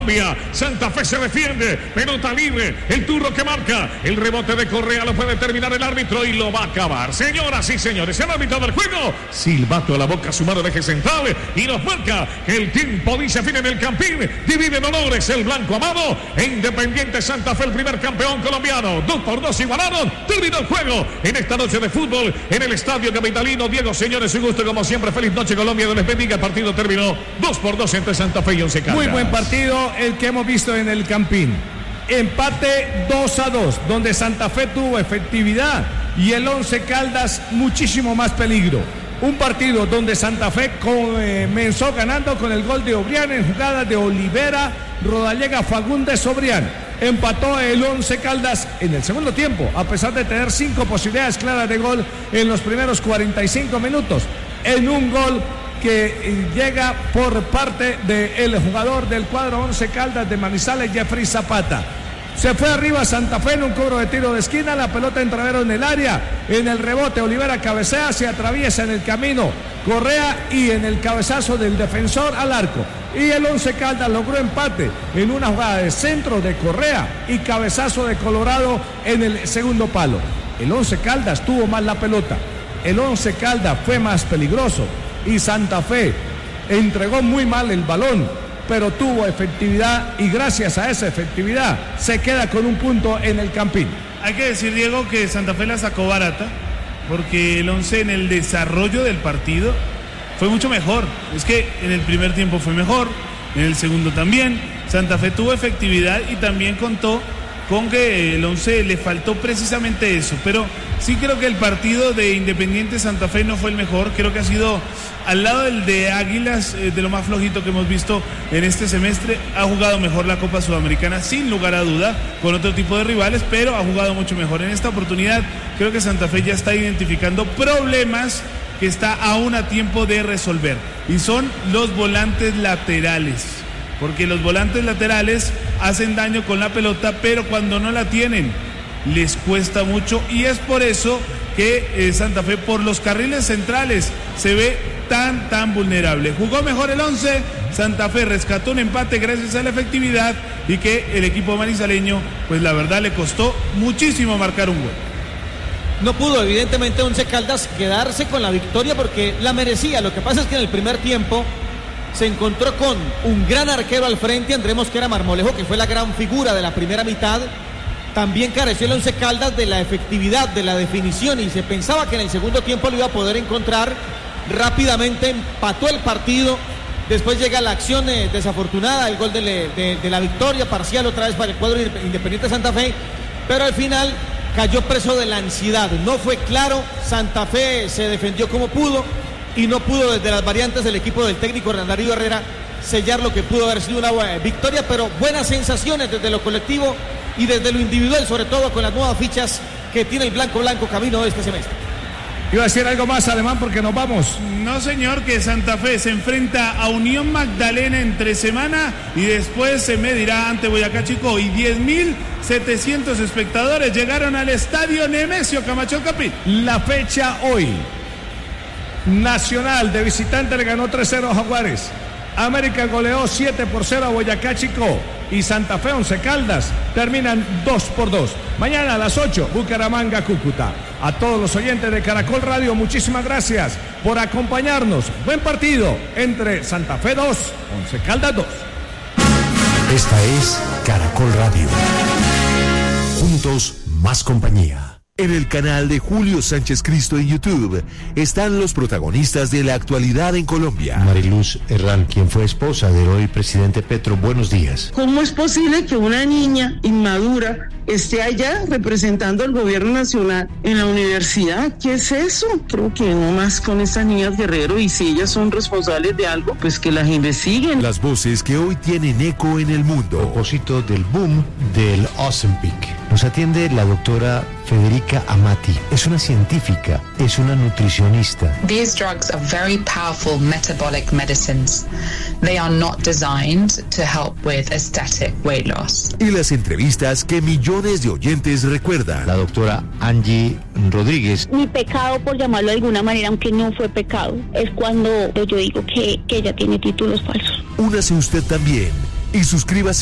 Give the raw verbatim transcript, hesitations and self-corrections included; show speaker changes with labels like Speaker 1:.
Speaker 1: Santa Fe se defiende, pelota libre, el turno que marca, el rebote de Correa lo puede terminar el árbitro y lo va a acabar. Señoras y señores, el árbitro del juego, silbato a la boca, su mano de eje central y nos marca que el tiempo dice fin en el Campín, divide dolores el blanco amado, e Independiente Santa Fe el primer campeón colombiano, dos por dos igualaron, terminó el juego en esta noche de fútbol en el Estadio Capitalino. Diego, señores, un gusto como siempre, feliz noche Colombia, Dios les bendiga. El partido terminó dos por dos entre Santa Fe y Once Caldas.
Speaker 2: Muy buen partido el que hemos visto en el Campín. Empate dos a dos, donde Santa Fe tuvo efectividad y el Once Caldas muchísimo más peligro. Un partido donde Santa Fe comenzó ganando con el gol de Obrián en jugadas de Olivera, Rodallega, Fagundes, Obrián. Empató el Once Caldas en el segundo tiempo, a pesar de tener cinco posibilidades claras de gol en los primeros cuarenta y cinco minutos, en un gol que llega por parte del jugador del cuadro Once Caldas de Manizales, Jeffrey Zapata. Se fue arriba Santa Fe en un cobro de tiro de esquina, la pelota entravero en el área, en el rebote Olivera cabecea, se atraviesa en el camino Correa y en el cabezazo del defensor al arco. Y el Once Caldas logró empate en una jugada de centro de Correa y cabezazo de Colorado en el segundo palo. El Once Caldas tuvo más la pelota, el Once Caldas fue más peligroso y Santa Fe entregó muy mal el balón, pero tuvo efectividad y gracias a esa efectividad se queda con un punto en el Campín.
Speaker 3: Hay que decir, Diego, que Santa Fe la sacó barata, porque el Once en el desarrollo del partido fue mucho mejor. Es que en el primer tiempo fue mejor, en el segundo también. Santa Fe tuvo efectividad y también contó con que el Once le faltó precisamente eso, pero sí creo que el partido de Independiente Santa Fe no fue el mejor. Creo que ha sido, al lado del de Águilas, eh, de lo más flojito que hemos visto en este semestre. Ha jugado mejor la Copa Sudamericana, sin lugar a duda, con otro tipo de rivales, pero ha jugado mucho mejor. En esta oportunidad creo que Santa Fe ya está identificando problemas que está aún a tiempo de resolver, y son los volantes laterales, porque los volantes laterales hacen daño con la pelota, pero cuando no la tienen les cuesta mucho, y es por eso que eh, Santa Fe por los carriles centrales se ve tan tan vulnerable. Jugó mejor el Once, Santa Fe rescató un empate gracias a la efectividad, y que el equipo manizaleño, pues la verdad le costó muchísimo marcar un gol.
Speaker 4: No pudo evidentemente Once Caldas quedarse con la victoria porque la merecía. Lo que pasa es que en el primer tiempo se encontró con un gran arquero al frente, Andrés Mosquera Marmolejo, que fue la gran figura de la primera mitad. También careció el Once Caldas de la efectividad, de la definición, y se pensaba que en el segundo tiempo lo iba a poder encontrar. Rápidamente empató el partido. Después llega la acción eh, desafortunada, el gol de, de, de la victoria parcial otra vez para el cuadro Independiente Santa Fe, pero al final cayó preso de la ansiedad. No fue claro, Santa Fe se defendió como pudo y no pudo desde las variantes del equipo del técnico Hernán Darío Herrera sellar lo que pudo haber sido una buena victoria, pero buenas sensaciones desde lo colectivo y desde lo individual, sobre todo con las nuevas fichas que tiene el Blanco Blanco camino de este semestre.
Speaker 2: Iba a decir algo más, Alemán, porque nos vamos.
Speaker 3: No, señor, que Santa Fe se enfrenta a Unión Magdalena entre semana y después se medirá ante Boyacá Chico, y diez mil setecientos espectadores llegaron al estadio Nemesio Camacho Capí.
Speaker 2: La fecha hoy: Nacional de visitante le ganó tres cero a Jaguares, América goleó siete por cero a Boyacá Chico, y Santa Fe Once Caldas terminan dos por dos. Mañana a las ocho, Bucaramanga Cúcuta. A todos los oyentes de Caracol Radio, muchísimas gracias por acompañarnos. Buen partido entre Santa Fe dos, Once Caldas dos.
Speaker 5: Esta es Caracol Radio. Juntos, más compañía. En el canal de Julio Sánchez Cristo en YouTube están los protagonistas de la actualidad en Colombia.
Speaker 6: Mariluz Herrán, quien fue esposa del hoy presidente Petro, buenos días.
Speaker 7: ¿Cómo es posible que una niña inmadura esté allá representando al gobierno nacional en la universidad? ¿Qué es eso? Creo que no más con estas niñas Guerrero, y si ellas son responsables de algo, pues que las investiguen.
Speaker 5: Las voces que hoy tienen eco en el mundo.
Speaker 6: A propósito del boom del Ozempic, nos atiende la doctora Federica Amati. Es una científica, es una nutricionista.
Speaker 8: These drugs are very powerful metabolic medicines. They are not designed to help with aesthetic weight loss.
Speaker 5: Y las entrevistas que millones de oyentes recuerdan.
Speaker 6: La doctora Angie Rodríguez.
Speaker 9: Mi pecado, por llamarlo de alguna manera, aunque no fue pecado, es cuando yo digo que, que ella tiene títulos falsos.
Speaker 5: Únase usted también y suscríbase